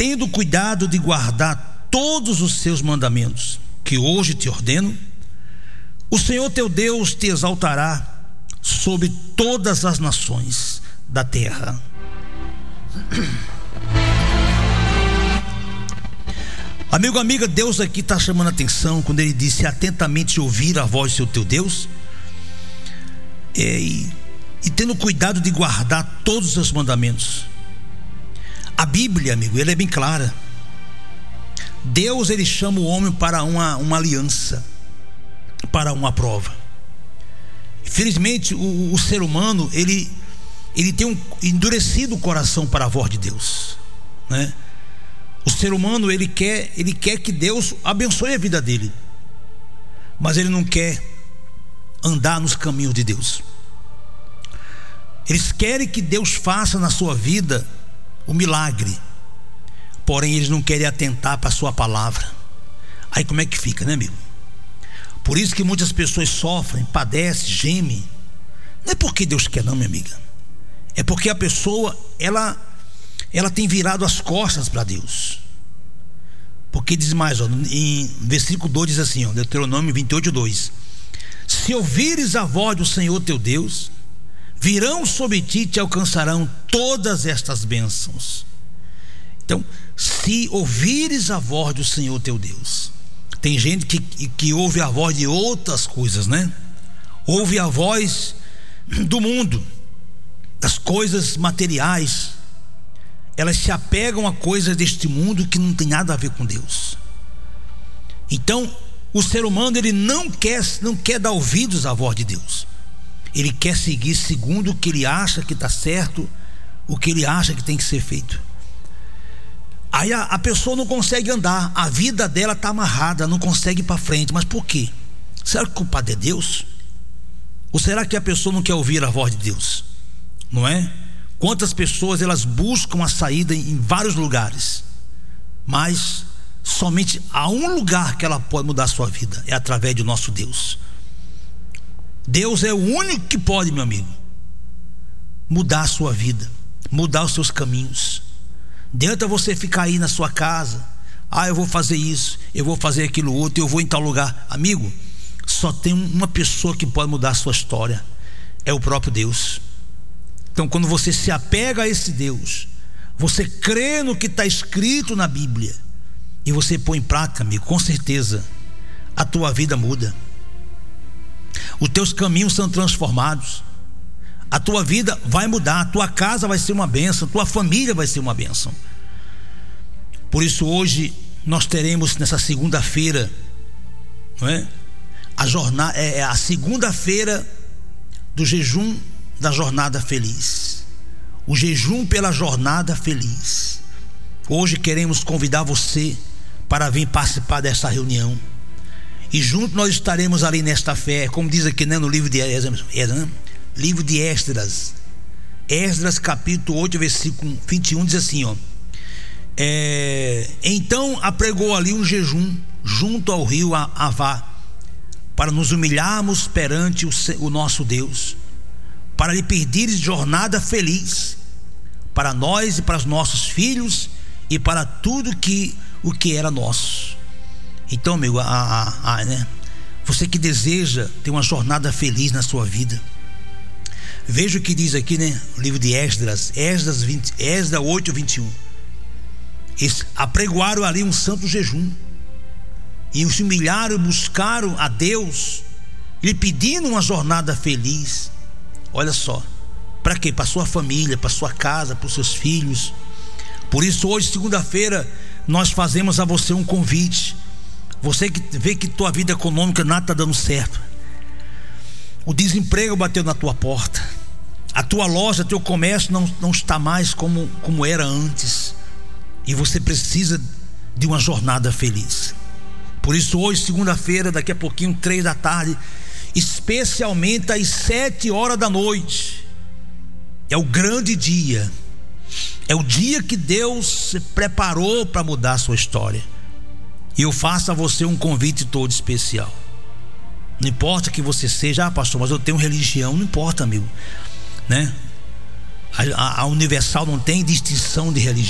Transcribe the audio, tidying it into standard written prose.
tendo cuidado de guardar todos os seus mandamentos, que hoje te ordeno, o Senhor teu Deus te exaltará sobre todas as nações da terra. Amigo, amiga, Deus aqui está chamando a atenção quando ele disse atentamente ouvir a voz do seu teu Deus, e tendo cuidado de guardar todos os seus mandamentos. A Bíblia, amigo, ela é bem clara. Deus, ele chama o homem para uma aliança, para uma prova. Infelizmente o ser humano ele tem um endurecido coração para a voz de Deus, né? O ser humano ele quer que Deus abençoe a vida dele, mas ele não quer andar nos caminhos de Deus. Eles querem que Deus faça na sua vida o milagre, porém eles não querem atentar para a sua palavra. Aí como é que fica, né, amigo? Por isso que muitas pessoas sofrem, padecem, gemem. Não é porque Deus quer, não, minha amiga. É porque a pessoa ela tem virado as costas para Deus. Porque diz mais, em versículo 2 diz assim, Deuteronômio 28:2: se ouvires a voz do Senhor teu Deus, virão sobre ti e te alcançarão todas estas bênçãos. Então, se ouvires a voz do Senhor teu Deus. Tem gente que ouve a voz de outras coisas, né? Ouve a voz do mundo, das coisas materiais. Elas se apegam a coisas deste mundo que não tem nada a ver com Deus. Então, o ser humano ele não quer dar ouvidos à voz de Deus. Ele quer seguir segundo o que ele acha que está certo, o que ele acha que tem que ser feito. Aí a pessoa não consegue andar, a vida dela está amarrada, não consegue ir para frente. Mas por quê? Será que o culpado é Deus? Ou será que a pessoa não quer ouvir a voz de Deus? Não é? Quantas pessoas elas buscam a saída em vários lugares, mas somente há um lugar que ela pode mudar a sua vida, é através do nosso Deus. Deus é o único que pode, meu amigo, mudar a sua vida, mudar os seus caminhos. Adianta você ficar aí na sua casa, eu vou fazer isso, eu vou fazer aquilo outro, eu vou em tal lugar. Amigo, só tem uma pessoa que pode mudar a sua história, é o próprio Deus. Então quando você se apega a esse Deus, você crê no que está escrito na Bíblia e você põe em prática, amigo, com certeza a tua vida muda, os teus caminhos são transformados, a tua vida vai mudar, a tua casa vai ser uma bênção, a tua família vai ser uma bênção. Por isso hoje nós teremos nessa segunda-feira, não é? A segunda-feira do jejum da jornada feliz, o jejum pela jornada feliz. Hoje queremos convidar você para vir participar dessa reunião, e junto nós estaremos ali nesta fé, como diz aqui, né, no livro de Esdras, Esdras capítulo 8 versículo 21 diz assim, então apregou ali um jejum junto ao rio Avá, para nos humilharmos perante o nosso Deus, para lhe pedires jornada feliz para nós e para os nossos filhos e para tudo o que era nosso. Então, amigo, né? Você que deseja ter uma jornada feliz na sua vida, veja o que diz aqui, né? O livro de Esdras 8:21. Eles apregoaram ali um santo jejum e se humilharam e buscaram a Deus, lhe pedindo uma jornada feliz. Olha só, para quê? Para sua família, para sua casa, para os seus filhos. Por isso hoje, segunda-feira, nós fazemos a você um convite. Você que vê que tua vida econômica nada está dando certo, o desemprego bateu na tua porta, a tua loja, teu comércio não está mais como era antes, e você precisa de uma jornada feliz. Por isso hoje, segunda-feira, daqui a pouquinho, 3 da tarde, especialmente às 7 horas da noite, é o grande dia, é o dia que Deus se preparou para mudar a sua história. E eu faço a você um convite todo especial. Não importa que você seja, pastor, mas eu tenho religião. Não importa, amigo, né? A Universal não tem distinção de religião.